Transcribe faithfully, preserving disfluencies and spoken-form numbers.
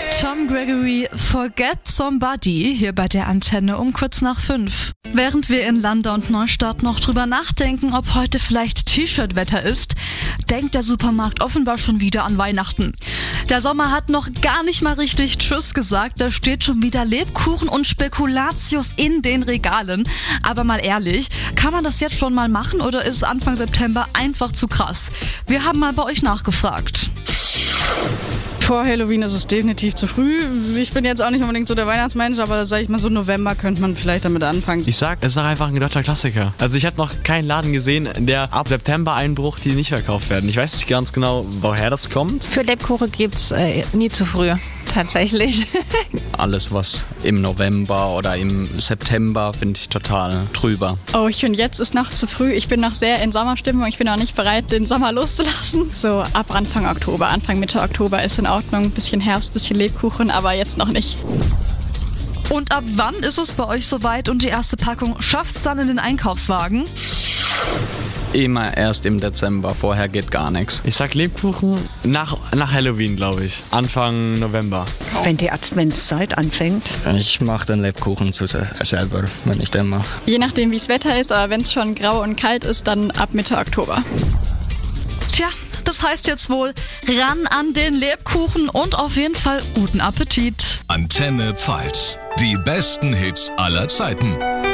Tom Gregory, Forget Somebody, hier bei der Antenne um kurz nach fünf. Während wir in Lande und Neustadt noch drüber nachdenken, ob heute vielleicht T-Shirt-Wetter ist, denkt der Supermarkt offenbar schon wieder an Weihnachten. Der Sommer hat noch gar nicht mal richtig Tschüss gesagt, da steht schon wieder Lebkuchen und Spekulatius in den Regalen. Aber mal ehrlich, kann man das jetzt schon mal machen oder ist Anfang September einfach zu krass? Wir haben mal bei euch nachgefragt. Vor Halloween ist es definitiv zu früh. Ich bin jetzt auch nicht unbedingt so der Weihnachtsmensch, aber sag ich mal so November könnte man vielleicht damit anfangen. Ich sag, es ist einfach ein deutscher Klassiker. Also ich habe noch keinen Laden gesehen, der ab September Einbruch, die nicht verkauft werden. Ich weiß nicht ganz genau, woher das kommt. Für Lebkuchen gibt's äh, nie zu früh. Tatsächlich. Alles, was im November oder im September, finde ich total drüber. Oh, ich finde, jetzt ist noch zu früh. Ich bin noch sehr in Sommerstimmung. Ich bin noch nicht bereit, den Sommer loszulassen. So ab Anfang Oktober, Anfang Mitte Oktober ist in Ordnung. Bisschen Herbst, bisschen Lebkuchen, aber jetzt noch nicht. Und ab wann ist es bei euch soweit und die erste Packung schafft's dann in den Einkaufswagen? Immer erst im Dezember, vorher geht gar nichts. Ich sag Lebkuchen nach, nach Halloween, glaube ich. Anfang November. Wenn die Adventszeit anfängt. Ich mache den Lebkuchen zu se- selber, wenn ich den mache. Je nachdem, wie das Wetter ist, aber wenn es schon grau und kalt ist, dann ab Mitte Oktober. Tja, das heißt jetzt wohl ran an den Lebkuchen und auf jeden Fall guten Appetit. Antenne Pfalz. Die besten Hits aller Zeiten.